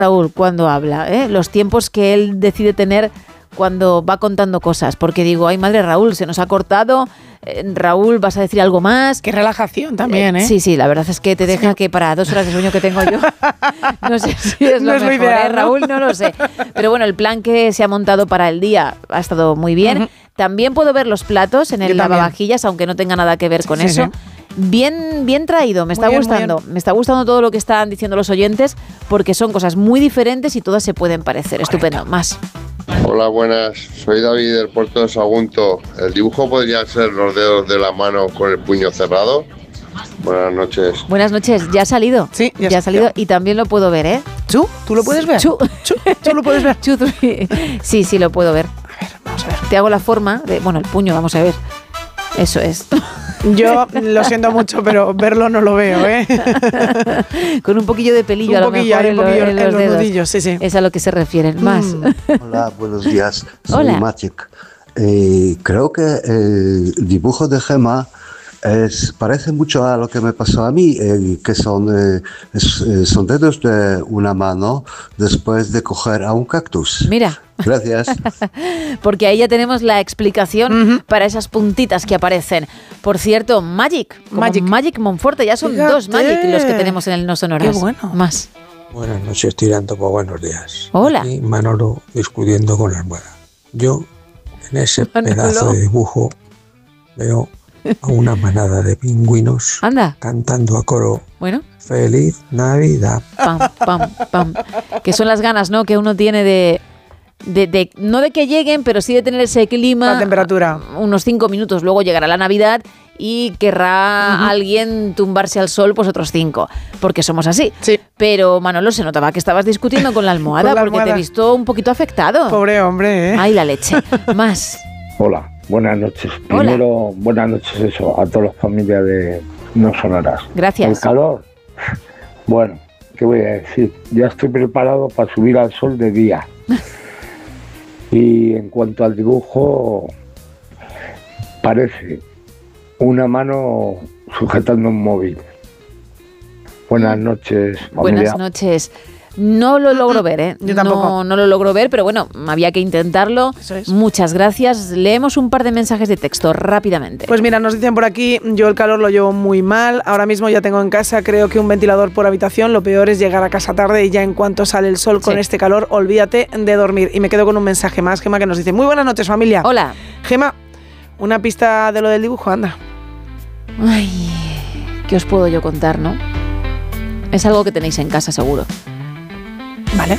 Raúl cuando habla, los tiempos que él decide tener cuando va contando cosas, porque digo, ay madre, Raúl, se nos ha cortado, Raúl, ¿vas a decir algo más? Qué relajación también, ¿eh? Sí, la verdad es que te deja que para 2 horas de sueño que tengo yo, no sé si es lo mejor, ideal, ¿no? Raúl, no lo sé. Pero bueno, el plan que se ha montado para el día ha estado muy bien. También puedo ver los platos en el lavavajillas, aunque no tenga nada que ver con eso. Sí. Bien traído, me está gustando. Me está gustando todo lo que están diciendo los oyentes, porque son cosas muy diferentes y todas se pueden parecer. Correcto. Estupendo. Más. Hola, buenas. Soy David del Puerto de Sagunto. ¿El dibujo podría ser los dedos de la mano con el puño cerrado? Buenas noches. Buenas noches. Ya ha salido. Sí, ya ha salido y también lo puedo ver, ¿eh? ¿Tú lo puedes ver? ¿Tú lo puedes ver? Sí, lo puedo ver. A ver, vamos a ver. Te hago la forma de... Bueno, el puño, vamos a ver. Eso es. Yo lo siento mucho, pero verlo no lo veo, ¿eh? Con un poquillo de pelillo, a lo mejor en los dedos. Nudillos, sí. Es a lo que se refieren. Más. Hola, buenos días. Soy Hola. Magic. Creo que el dibujo de Gemma parece mucho a lo que me pasó a mí, que son dedos de una mano después de coger a un cactus. Mira. Gracias. Porque ahí ya tenemos la explicación para esas puntitas que aparecen. Por cierto, Magic Monforte, ya son 2 Magic los que tenemos en el No Sonoras. Qué bueno. Más. Buenas noches, tirando por buenos días. Hola. Aquí Manolo discutiendo con la almohada. Yo, en ese pedazo de dibujo, veo a una manada de pingüinos cantando a coro. Bueno. Feliz Navidad. Pam, pam, pam. Que son las ganas, ¿no?, que uno tiene de no de que lleguen, pero sí de tener ese clima. La temperatura. Unos 5 minutos. Luego llegará la Navidad y querrá alguien tumbarse al sol, pues otros 5. Porque somos así. Sí. Pero, Manolo, se notaba que estabas discutiendo con la almohada porque te he visto un poquito afectado. Pobre hombre, ¿eh? Ay, la leche. Más. Hola, buenas noches. Primero, buenas noches a todas las familias de No Sonoras. Gracias. El calor. Bueno, ¿qué voy a decir? Ya estoy preparado para subir al sol de día. Y en cuanto al dibujo, parece una mano sujetando un móvil. Buenas noches, familia. Buenas noches. No lo logro ver, ¿eh? Yo tampoco. No lo logro ver, pero bueno, había que intentarlo. Eso es. Muchas gracias. Leemos un par de mensajes de texto rápidamente. Pues mira, nos dicen por aquí, yo el calor lo llevo muy mal. Ahora mismo ya tengo en casa, creo que un ventilador por habitación. Lo peor es llegar a casa tarde y ya en cuanto sale el sol con este calor, olvídate de dormir. Y me quedo con un mensaje más, Gema, que nos dice, muy buenas noches, familia. Hola. Gema, una pista de lo del dibujo, anda. Ay, ¿qué os puedo yo contar, no? Es algo que tenéis en casa, seguro. Vale.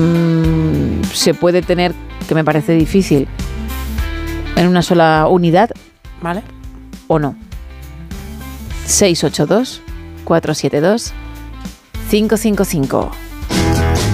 Se puede tener, que me parece difícil, en una sola unidad. Vale. ¿O no? 682-472-555